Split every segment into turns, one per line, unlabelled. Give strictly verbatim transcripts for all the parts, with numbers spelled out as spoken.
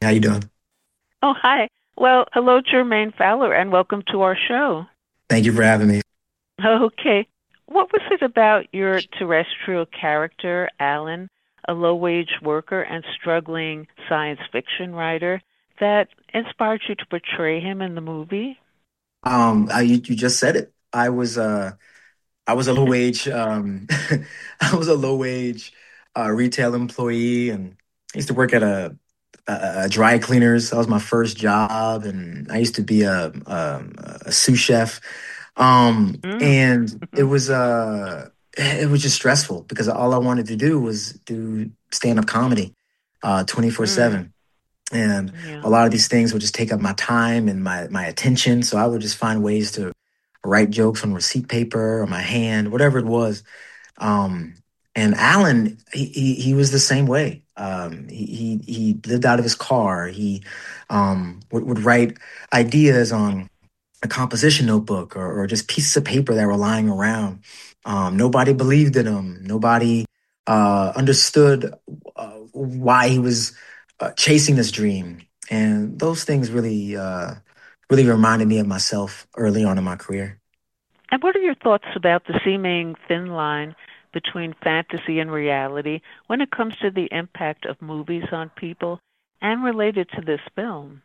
How you doing?
Oh, hi. Well, hello, Jermaine Fowler, and welcome to our show.
Thank you for having me.
Okay. What was it about your terrestrial character, Alan, a low wage worker and struggling science fiction writer, that inspired you to portray him in the movie?
Um, I, you, you just said it. I was uh I was a low wage um I was a low wage uh, retail employee, and I used to work at a, a, a dry cleaners. That was my first job, and I used to be a a, a sous chef. Um,
Mm.
and it was uh it was just stressful because all I wanted to do was do stand up comedy uh twenty-four
Mm.
seven. And a
Yeah.
lot of these things would just take up my time and my my attention. So I would just find ways to write jokes on receipt paper or my hand, whatever it was. Um, and Alan, he, he he was the same way. Um, he he he lived out of his car. He um, would, would write ideas on a composition notebook, or, or just pieces of paper that were lying around. Um, nobody believed in him. Nobody uh, understood uh, why he was uh, chasing this dream. And those things really, uh, really reminded me of myself early on in my career.
And what are your thoughts about the seeming thin line between fantasy and reality when it comes to the impact of movies on people and related to this film?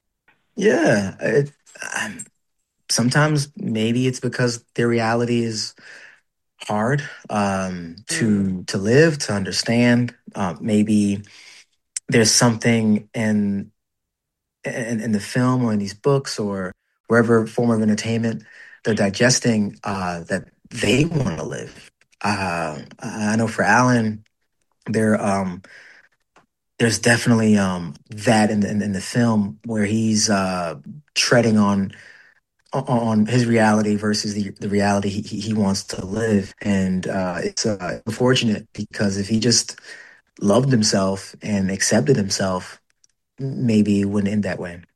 Yeah, it, um, sometimes maybe it's because their reality is hard um,
Mm.
to to live, to understand. Uh, maybe there's something in in, in the film or in these books or wherever form of entertainment they're digesting uh, that they want to live. Uh, I know for Alan, there um, there's definitely um, that in the, in, in the film where he's uh, treading on on his reality versus the the reality he, he wants to live, and uh, it's uh, unfortunate because if he just loved himself and accepted himself, maybe it wouldn't end that way.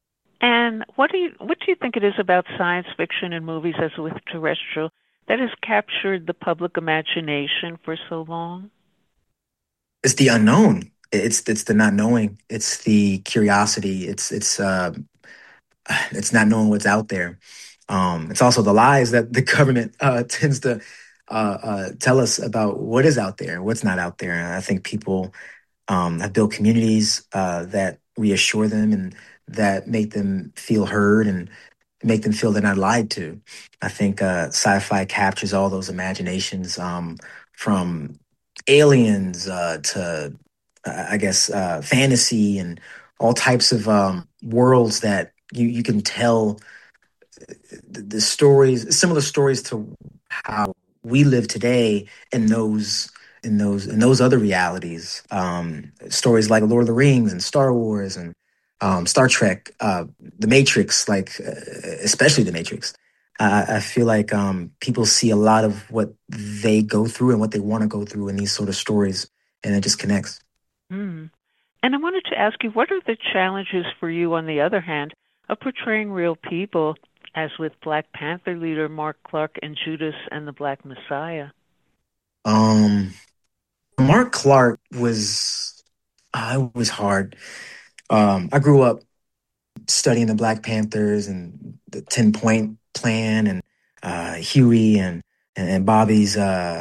And what do you what do you think it is about science fiction and movies as with terrestrial that has captured the public imagination for so long?
It's the unknown. It's it's the not knowing. It's the curiosity. It's it's uh, it's not knowing what's out there. Um, it's also the lies that the government uh, tends to uh, uh, tell us about what is out there and what's not out there. And I think people um, have built communities uh, that reassure them and that make them feel heard and make them feel they're not lied to. I think uh, sci-fi captures all those imaginations, um, from aliens uh, to, uh, I guess, uh, fantasy and all types of um, worlds that you, you can tell the, the stories, similar stories to how we live today in those in those in those other realities. Um, stories like Lord of the Rings and Star Wars and um, Star Trek, uh, The Matrix, like uh, especially The Matrix. Uh, I feel like um, people see a lot of what they go through and what they want to go through in these sort of stories, and it just connects.
Mm. And I wanted to ask you, what are the challenges for you, on the other hand, of portraying real people, as with Black Panther leader Mark Clark and Judas and the Black Messiah?
Um, Mark Clark was uh, it was hard. Um, I grew up studying the Black Panthers and the Ten Point Plan and uh, Huey and and Bobby's uh,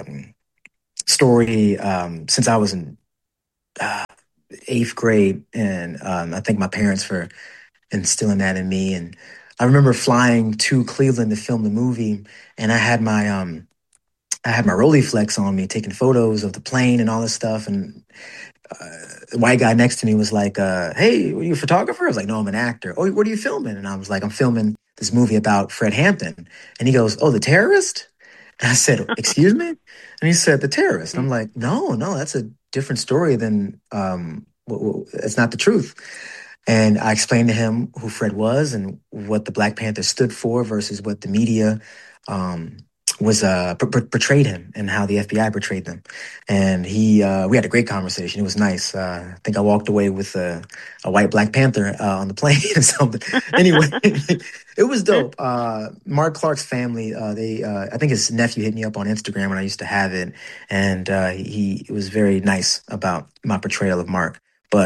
story um, since I was in uh, eighth grade, and um, I thank my parents for instilling that in me. And I remember flying to Cleveland to film the movie, and I had my um, I had my Rolleiflex on me, taking photos of the plane and all this stuff. And uh, the white guy next to me was like, uh, "Hey, are you a photographer?" I was like, "No, I'm an actor." "Oh, what are you filming?" And I was like, "I'm filming this movie about Fred Hampton." And he goes, "Oh, the terrorist?" And I said, "Excuse me?" And he said, "The terrorist." I'm like, "No, no, that's a different story than um, w- w- it's not the truth." And I explained to him who Fred was and what the Black Panther stood for versus what the media um, was uh, p- p- portrayed him and how the F B I portrayed them. And he, uh, we had a great conversation. It was nice. Uh, I think I walked away with a, a white Black Panther uh, on the plane or something. Anyway, it was dope. Uh, Mark Clark's family, uh, they, uh, I think his nephew hit me up on Instagram when I used to have it, and uh, he, he was very nice about my portrayal of Mark. But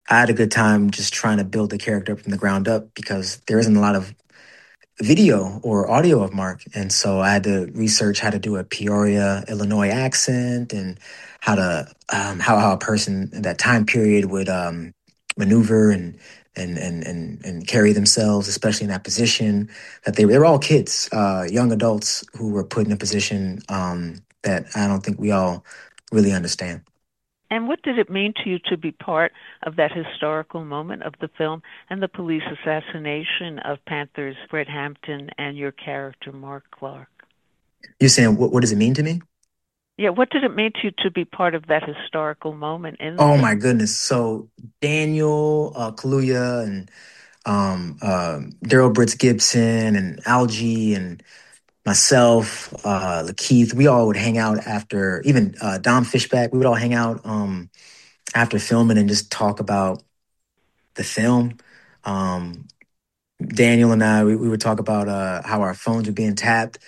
I had a good time just trying to build the character up from the ground up because there isn't a lot of video or audio of Mark. And so I had to research how to do a Peoria, Illinois accent and how to um, how how a person in that time period would um, maneuver and and and and and carry themselves, especially in that position. That they they were all kids, uh, young adults who were put in a position um, that I don't think we all really understand.
And what did it mean to you to be part of that historical moment of the film and the police assassination of Panthers Fred Hampton and your character Mark Clark?
You're saying what what does it mean to me?
Yeah, what did it mean to you to be part of that historical moment in the
Oh my
film?
goodness! So Daniel uh, Kaluuya and um, uh, Daryl Brits Gibson and Algie and myself, uh, Lakeith, we all would hang out after, even uh, Dom Fishback, we would all hang out um, after filming and just talk about the film. Um, Daniel and I, we, we would talk about uh, how our phones were being tapped.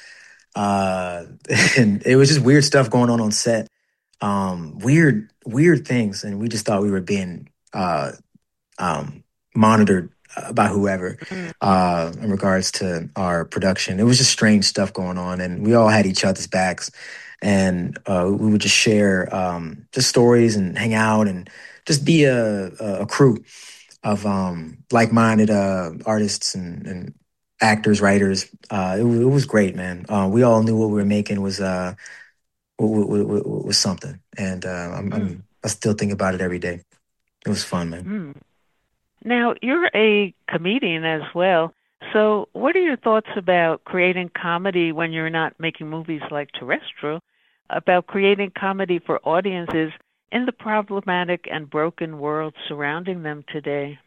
Uh, and it was just weird stuff going on on set. Um, weird, weird things. And we just thought we were being uh, um, monitored uh, by whoever
Mm.
uh, in regards to our production. It was just strange stuff going on, and we all had each other's backs, and uh, we would just share um, just stories and hang out and just be a, a, a crew of um, like-minded uh, artists and, and actors, writers. Uh, it, wa- it was great, man. Uh, we all knew what we were making was uh, was, was, was something, and uh, I'm,
Mm.
I'm I still think about it every day. It was fun, man.
Mm. Now, you're a comedian as well. So, what are your thoughts about creating comedy when you're not making movies like Terrestrial, about creating comedy for audiences in the problematic and broken world surrounding them today?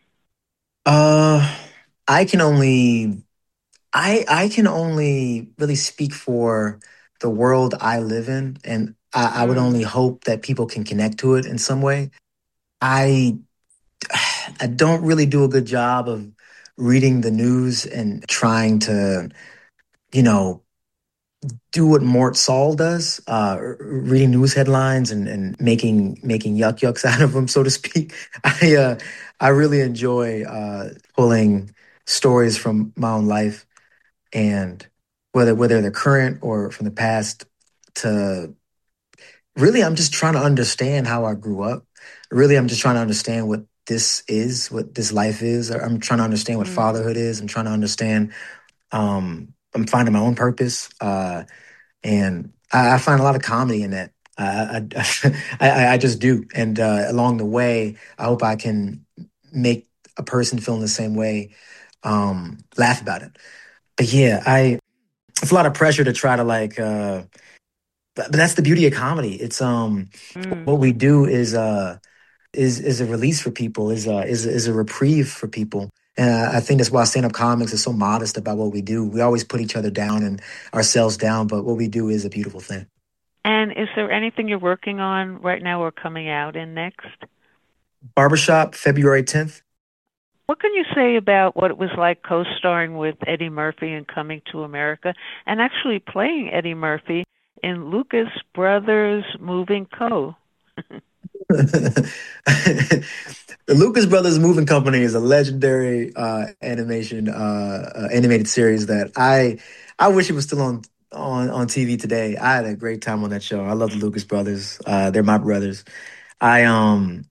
Uh, I can only I I can only really speak for the world I live in, and I, I would
Mm.
only hope that people can connect to it in some way. I I don't really do a good job of reading the news and trying to, you know, do what Mort Saul does, uh, reading news headlines and, and making making yuck yucks out of them, so to speak. I uh, I really enjoy uh, pulling stories from my own life and whether whether they're current or from the past to really I'm just trying to understand how I grew up. Really, I'm just trying to understand what this is, what this life is. I'm trying to understand what
Mm.
fatherhood is. I'm trying to understand. Um, I'm finding my own purpose, uh, and I, I find a lot of comedy in that. I I, I, I just do, and uh, along the way, I hope I can make a person feeling the same way, um, laugh about it. But yeah, I it's a lot of pressure to try to like uh but, but that's the beauty of comedy. It's um
Mm.
what we do is uh is is a release for people, is uh is is a reprieve for people. And I, I think that's why stand-up comics is so modest about what we do. We always put each other down and ourselves down, but what we do is a beautiful thing.
And is there anything you're working on right now or coming out in next?
Barbershop, February tenth.
What can you say about what it was like co-starring with Eddie Murphy in Coming to America and actually playing Eddie Murphy in Lucas Brothers Moving Co?
The Lucas Brothers Moving Company is a legendary uh, animation uh, uh, animated series that I I wish it was still on on on T V today. I had a great time on that show. I love the Lucas Brothers. Uh, they're my brothers. I um